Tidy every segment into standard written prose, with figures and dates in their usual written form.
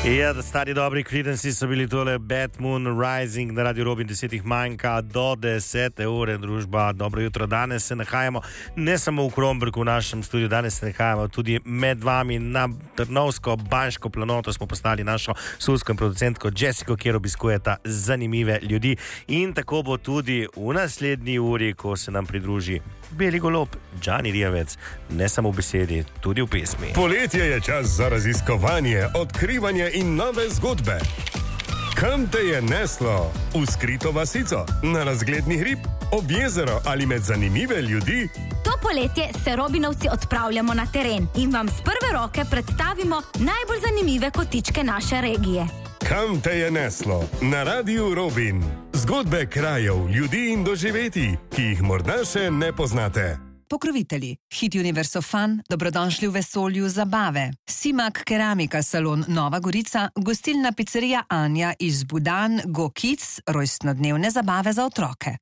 Ja, stari dobri Creedence so bili tole Bad Moon Rising na Radio Robin, 10 manjka do 10 ure, družba. Dobro jutro, danes se nahajamo ne samo v Kromberku v našem studiu, danes se nahajamo tudi med vami na Trnovsko-Banjško planoto, smo postali našo sulsko in producentko Jessico, kjer obiskujeta zanimive ljudi. In tako bo tudi v naslednji uri, ko se nam pridruži Beli golob, Džani Rijavec, ne samo v besedi, tudi v pesmi. Poletje je čas za raziskovanje, odkrivanje in nove zgodbe. Kam te je neslo? V skrito vasico, na razgledni hrib, ob jezero ali med zanimive ljudi? To poletje se Robinovci odpravljamo na teren in vam z prve roke predstavimo najbolj zanimive kotičke naše regije. Kam te je neslo? Na Radiu Robin. Zgodbe krajev, ljudi in doživeti, ki jih morda še ne poznate. Pokrovitelji. Hit Universo Fun, dobrodošli v vesolju zabave. Simak Keramika salon Nova Gorica, gostilna pizzerija Anja iz Budan, Go Kids, rojstnodnevne zabave za otroke.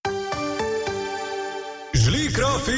Žli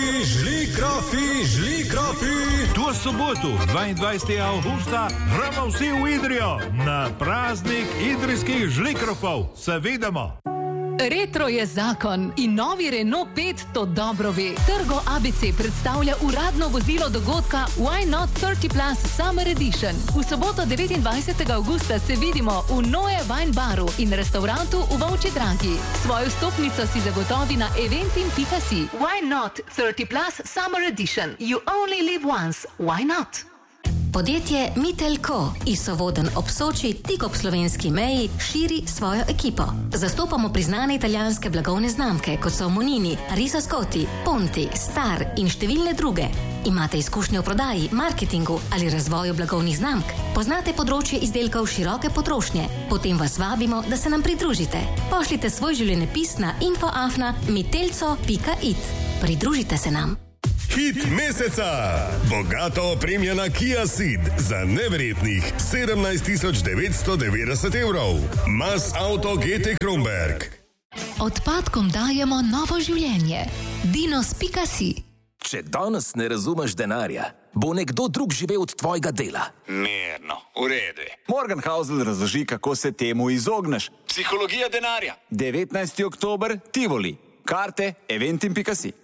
krofi! To soboto, 22. avgusta, gremo vsi v Idrijo na praznik idrijskih žlikrofov. Se vidimo! Retro je zakon in novi Renault 5 to dobro ve. Trgo ABC predstavlja uradno vozilo dogodka Why Not 30 Plus Summer Edition. V soboto 29. augusta se vidimo v Noe Wine Baru in restaurantu v Volčji Dragi. Svojo vstopnico si zagotovi na eventim.si. Why Not 30 Plus Summer Edition. You only live once. Why not? Podjetje Mitelko iz Sovodenj ob Soči, tik ob slovenski meji, širi svojo ekipo. Zastopamo priznane italijanske blagovne znamke, kot so Monini, Riso Scotti, Ponti, Star in številne druge. Imate izkušnje v prodaji, marketingu ali razvoju blagovnih znamk? Poznate področje izdelkov široke potrošnje? Potem vas vabimo, da se nam pridružite. Pošljite svoj življenjepis na info@mitelco.it. Pridružite se nam. Hit meseca! Bogato opremljena Kia Ceed za neverjetnih 17.990 evrov. Mas Auto GT Kromberk. Odpadkom dajemo novo življenje. Dinos.si. Če danes ne razumeš denarja, bo nekdo drug živel od tvojega dela. Mirno, v redu. Morgan Housel razloži, kako se temu izogneš. Psihologija denarja. 19. oktober, Tivoli. Karte eventim.si.